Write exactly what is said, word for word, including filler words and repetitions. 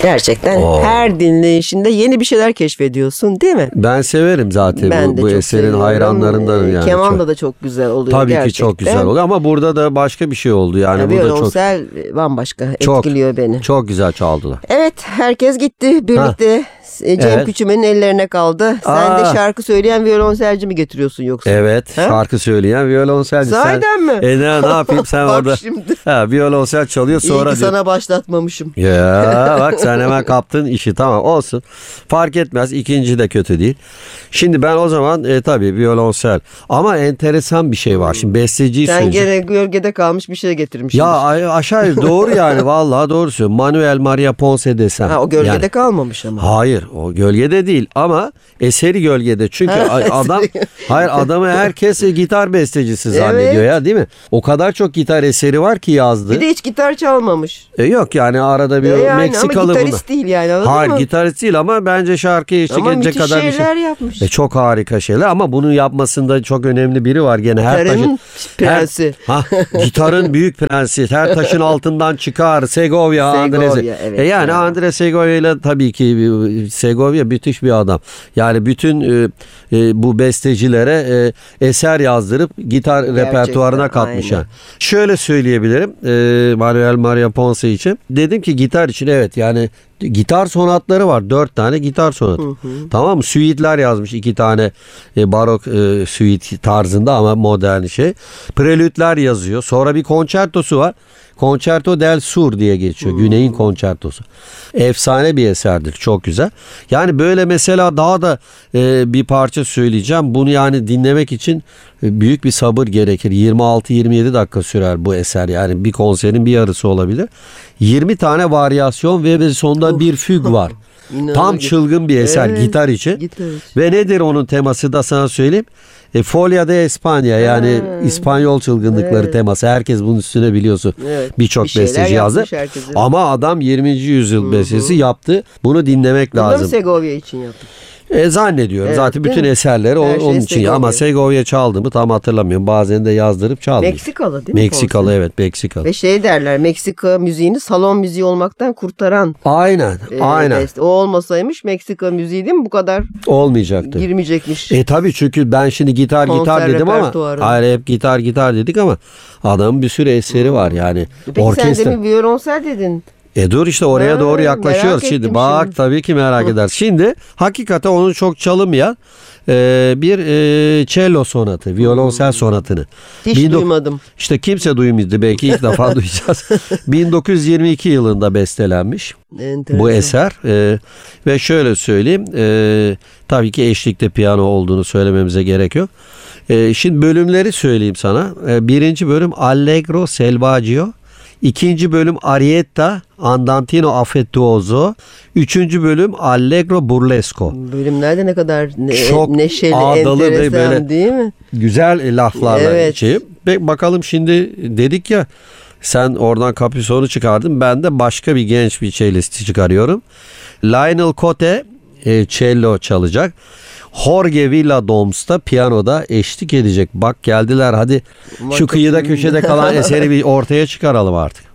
Gerçekten Oo. her dinleyişinde yeni bir şeyler keşfediyorsun, değil mi? Ben severim zaten ben bu, bu eserin seviyorum. hayranlarındanım yani. Keman'da çok. da çok güzel oluyor Tabii gerçekten. ki çok güzel oluyor ama burada da başka bir şey oldu yani. Ya, burada çok bambaşka çok, etkiliyor beni. Çok güzel çaldılar. Evet, herkes gitti birlikte. Ha. Cem evet. Küçümen'in ellerine kaldı. Sen Aa. de şarkı söyleyen violonselci mi getiriyorsun yoksa? Evet, ha? şarkı söyleyen violonselci. Sahiden mi? E ne, ne yapayım sen orada? Şimdi. Ha, violonsel çalıyor sonra İyi ki diyor. sana başlatmamışım. Ya bak sen hemen kaptın işi, tamam olsun. Fark etmez, ikinci de kötü değil. Şimdi ben o zaman e, tabii violonsel ama enteresan bir şey var. Şimdi besteciyi sen söyleyeceğim. Sen gene gölgede kalmış bir şey getirmişsin. Ya aşağı doğru yani vallahi doğru söylüyorsun. Manuel Maria Ponce desem. Ha, o gölgede yani, kalmamış ama. Hayır, o gölgede değil ama eseri gölgede. Çünkü adam hayır adamı herkes gitar bestecisi evet. zannediyor ya, değil mi? O kadar çok gitar eseri var ki yazdı. Bir de hiç gitar çalmamış. E yok yani arada bir e yani, Meksikalı ama gitarist buna. değil yani. Hayır mı? gitarist değil ama bence şarkıyı eşlik edecek kadar bir şey. Ama müthiş şeyler yapmış. E çok harika şeyler ama bunu yapmasında çok önemli biri var gene. Her gitarın taşın, prensi. Her, ha, gitarın büyük prensi. Her taşın altından çıkar. Segovia, Andres. Evet, e yani Andres Segovia ile tabii ki Segovia müthiş bir adam. Yani bütün e, e, bu bestecilere e, eser yazdırıp gitar gerçekten repertuarına katmış. Yani. Şöyle söyleyebilirim e, Manuel Maria Ponce için. Dedim ki gitar için evet yani gitar sonatları var. Dört tane gitar sonatı. Hı hı. Tamam mı? Süitler yazmış. iki tane e, barok e, süit tarzında ama modern şey. Prelütler yazıyor. Sonra bir konçertosu var. Concerto del Sur diye geçiyor. Hmm. Güney'in konçertosu. Efsane bir eserdir. Çok güzel. Yani böyle mesela daha da e, bir parça söyleyeceğim. Bunu yani dinlemek için e, büyük bir sabır gerekir. yirmi altı yirmi yedi dakika sürer bu eser. Yani bir konserin bir yarısı olabilir. yirmi tane varyasyon ve sonunda bir füg var. Tam çılgın bir eser evet, gitar için. Gitar için. Ve nedir onun teması da sana söyleyeyim. E, Folia de España yani ha. İspanyol çılgınlıkları evet. teması. Herkes bunun üstüne biliyorsun. Evet. Birçok bir besteci yazdı. Ama adam yirminci yüzyıl bestesi yaptı. Bunu dinlemek Bunu lazım. Bunu da Segovia için yaptı. E, zannediyorum. Evet, zaten bütün eserleri o, şey onun için. Segovia. Ama Segovia çaldığımı tam hatırlamıyorum. Bazen de yazdırıp çaldım. Meksikalı değil mi? Meksikalı Ponce? Evet Meksikalı. Ve şey derler Meksika müziğini salon müziği olmaktan kurtaran. Aynen. E, aynen. Beste. O olmasaymış Meksika müziği değil mi bu kadar olmayacaktı. Girmeyecekmiş. E tabii çünkü ben şimdi gitar Konser gitar dedim ama hayır hep gitar gitar dedik ama adamın bir sürü eseri hmm. var yani. Peki orkestra. Sen demin violonsel dedin. E dur işte oraya ha, doğru yaklaşıyoruz şimdi. Bak şimdi. Tabii ki merak eder. Şimdi hakikaten onu çok çalınmayan e, bir e, cello sonatı, violonsel hmm. sonatını. Hiç Bin duymadım. İşte kimse duymadı, belki ilk defa duyacağız. bin dokuz yüz yirmi iki yılında bestelenmiş enteresan. Bu eser e, ve şöyle söyleyeyim e, tabii ki eşlikte piyano olduğunu söylememize gerek yok. E, şimdi bölümleri söyleyeyim sana. E, birinci bölüm Allegro Selvaggio. İkinci bölüm Arietta Andantino Affettuoso. Üçüncü bölüm Allegro Burlesco. Bölümlerde ne kadar ne, çok neşeli, ağdalı enteresan ve böyle değil mi? Güzel laflarla evet. şey. Bakalım şimdi dedik ya sen oradan Capricci'yi çıkardın. Ben de başka bir genç bir cellisti çıkarıyorum. Lionel Cote e, cello çalacak. Jorge Villadoms da piyanoda eşlik edecek. Bak geldiler hadi şu kıyıda köşede kalan eseri bir ortaya çıkaralım artık.